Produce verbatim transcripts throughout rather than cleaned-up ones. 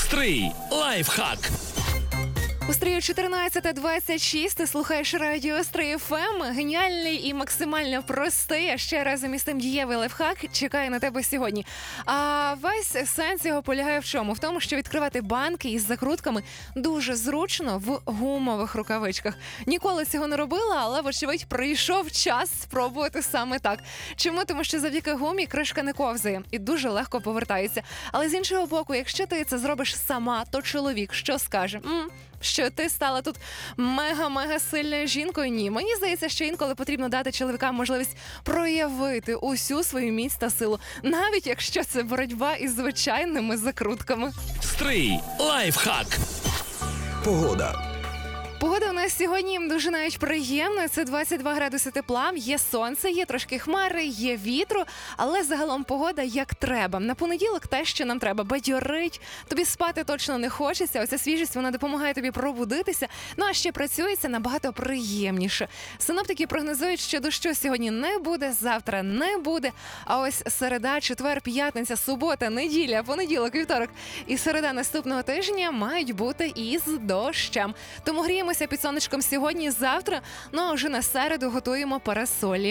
Стрий лайфхак. У Стрію чотирнадцята двадцять шість ти слухаєш радіо Стрий еф ем. Геніальний і максимально простий, а ще разом із тим дієвий лайфхак чекає на тебе сьогодні. А весь сенс його полягає в чому? В тому, що відкривати банки із закрутками дуже зручно в гумових рукавичках. Ніколи цього не робила, але, вочевидь, прийшов час спробувати саме так. Чому? Тому що завдяки гумі кришка не ковзає і дуже легко повертається. Але з іншого боку, якщо ти це зробиш сама, то чоловік що скаже? М-м, що ти стала тут мега-мега сильною жінкою? Ні. Мені здається, що інколи потрібно дати чоловікам можливість проявити усю свою міць та силу, навіть якщо це боротьба із звичайними закрутками. Стрий лайфхак. Погода. Погода у нас сьогодні дуже навіть приємна. Це двадцять два градуси тепла, є сонце, є трошки хмари, є вітру, але загалом погода як треба. На понеділок те, що нам треба, бадьорить, тобі спати точно не хочеться, оця свіжість, вона допомагає тобі пробудитися, ну а ще працюється набагато приємніше. Синоптики прогнозують, що дощу сьогодні не буде, завтра не буде, а ось середа, четвер, п'ятниця, субота, неділя, понеділок, вівторок і середа наступного тижня мають бути із дощем. Тому гріємо під сонечком сьогодні, завтра, ну а вже на середу готуємо парасолі.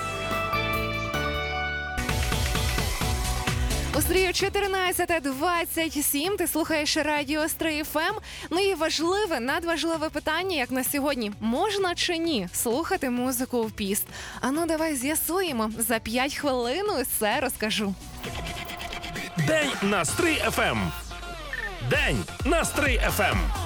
У Стрію чотирнадцята двадцять сім ти слухаєш радіо Стрий еф ем. Ну і важливе, надважливе питання, як на сьогодні. Можна чи ні слухати музику в піст? А ну давай з'ясуємо. За п'ять хвилин все розкажу. День на Стрий еф ем. День на Стрий еф ем.